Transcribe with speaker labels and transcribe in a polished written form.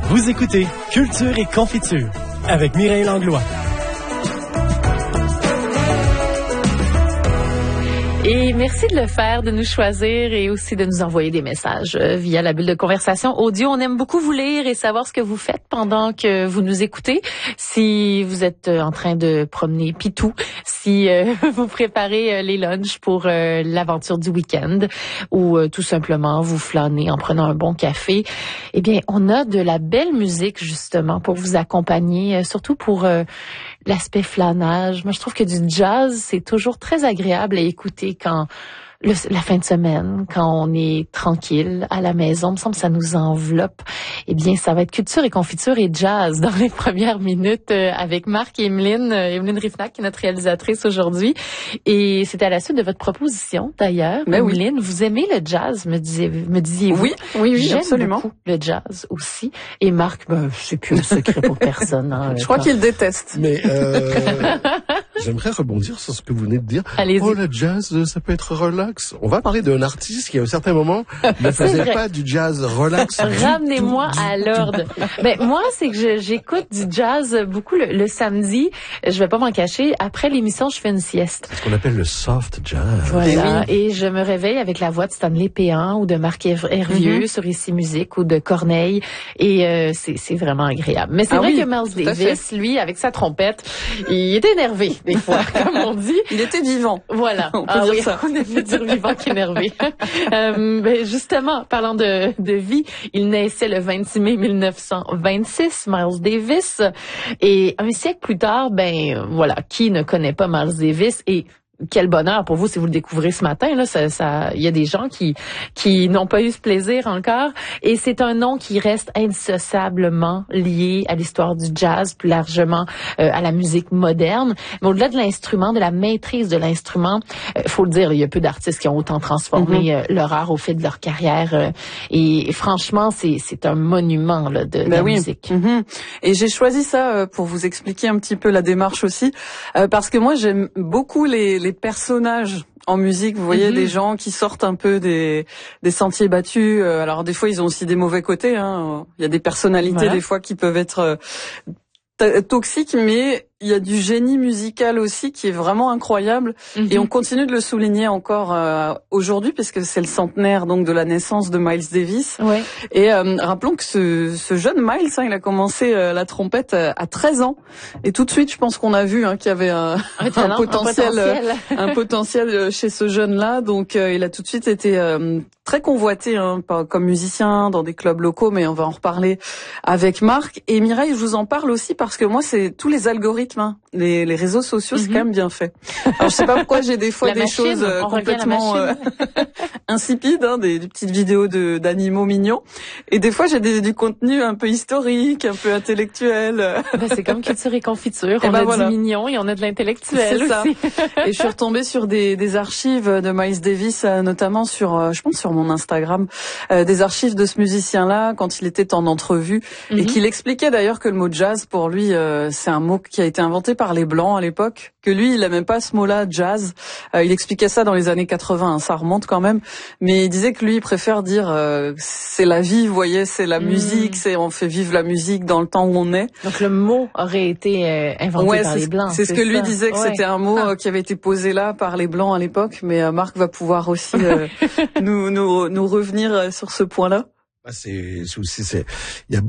Speaker 1: Vous écoutez Culture et Confiture avec Mireille Langlois.
Speaker 2: Et merci de le faire, de nous choisir et aussi de nous envoyer des messages via la bulle de conversation audio. On aime beaucoup vous lire et savoir ce que vous faites pendant que vous nous écoutez. Si vous êtes en train de promener Pitou, si vous préparez les lunchs pour l'aventure du week-end ou tout simplement vous flânez en prenant un bon café, eh bien, on a de la belle musique justement pour vous accompagner, surtout pour l'aspect flânage. Moi, je trouve que du jazz, c'est toujours très agréable à écouter quand la fin de semaine, quand on est tranquille à la maison. Il me semble que ça nous enveloppe. Eh bien, ça va être culture et confiture et jazz dans les premières minutes avec Marc et Emeline Rifnac, qui est notre réalisatrice aujourd'hui. Et c'est à la suite de votre proposition, d'ailleurs.
Speaker 3: Mais
Speaker 2: Emeline, vous aimez le jazz, me disiez-vous?
Speaker 3: Oui,
Speaker 2: J'aime
Speaker 3: absolument.
Speaker 2: beaucoup le jazz aussi. Et Marc, c'est plus un secret pour personne. Hein,
Speaker 3: je crois qu'il déteste.
Speaker 4: Mais j'aimerais rebondir sur ce que vous venez de dire.
Speaker 2: Allez-y.
Speaker 4: Oh, le jazz, ça peut être relax. On va parler d'un artiste qui, à un certain moment, ne faisait pas du jazz relax.
Speaker 2: Ramenez-moi à l'ordre. Ben, moi, c'est que j'écoute du jazz beaucoup le samedi. Je vais pas m'en cacher. Après l'émission, je fais une sieste.
Speaker 4: C'est ce qu'on appelle le soft jazz.
Speaker 2: Voilà. Et je me réveille avec la voix de Stanley Péan ou de Marc Hervieux sur Ici Musique ou de Corneille. Et c'est vraiment agréable. Mais c'est vrai que Miles Davis, lui, avec sa trompette, il était énervé, des fois, comme on dit.
Speaker 3: Il était vivant.
Speaker 2: Voilà.
Speaker 3: On peut dire ça.
Speaker 2: On a fait dire vivant qu'énervé. Ben justement, parlant de vie, il naissait le 26 mai 1926, Miles Davis. Et un siècle plus tard, ben voilà, qui ne connaît pas Miles Davis? Et quel bonheur pour vous si vous le découvrez ce matin. Là, il y a des gens qui n'ont pas eu ce plaisir encore. Et c'est un nom qui reste indissociablement lié à l'histoire du jazz, plus largement à la musique moderne. Mais au-delà de l'instrument, de la maîtrise de l'instrument, faut le dire, il y a peu d'artistes qui ont autant transformé leur art au fil de leur carrière. Et franchement, c'est un monument là, de la musique.
Speaker 3: Et j'ai choisi ça pour vous expliquer un petit peu la démarche aussi, parce que moi j'aime beaucoup les personnages en musique, vous voyez, des gens qui sortent un peu des sentiers battus. Alors des fois, ils ont aussi des mauvais côtés. Hein. Il y a des personnalités des fois qui peuvent être toxiques, mais il y a du génie musical aussi qui est vraiment incroyable. Et on continue de le souligner encore aujourd'hui, puisque c'est le centenaire donc de la naissance de Miles Davis. Ouais. Et rappelons que ce jeune Miles, il a commencé la trompette à 13 ans. Et tout de suite, je pense qu'on a vu qu'il y avait un potentiel chez ce jeune-là. Donc il a tout de suite été très convoité comme musicien dans des clubs locaux, mais on va en reparler avec Marc. Et Mireille, je vous en parle aussi parce que moi, c'est tous les algorithmes. Les réseaux sociaux, c'est quand même bien fait. Alors, je sais pas pourquoi j'ai des fois des choses complètement insipides, des petites vidéos d'animaux mignons. Et des fois, j'ai du contenu un peu historique, un peu intellectuel.
Speaker 2: C'est comme culture et confiture. On a du mignon et on a de l'intellectuel aussi.
Speaker 3: Et je suis retombée sur des archives de Miles Davis, notamment je pense sur mon Instagram, des archives de ce musicien-là quand il était en entrevue et qu'il expliquait d'ailleurs que le mot jazz, pour lui, c'est un mot qui a été inventé par les Blancs à l'époque, que lui, il aimait pas ce mot-là, jazz. Il expliquait ça dans les années 80, ça remonte quand même. Mais il disait que lui, il préfère dire c'est la vie, vous voyez, c'est la musique, on fait vivre la musique dans le temps où on est.
Speaker 2: Donc le mot aurait été inventé par les Blancs.
Speaker 3: C'est ce que lui disait, que c'était un mot qui avait été posé là par les Blancs à l'époque. Mais Marc va pouvoir aussi nous revenir sur ce point-là.
Speaker 4: Il y a